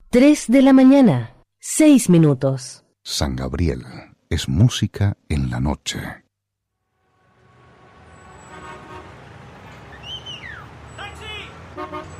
3 de la mañana, 6 minutos. San Gabriel es música en la noche.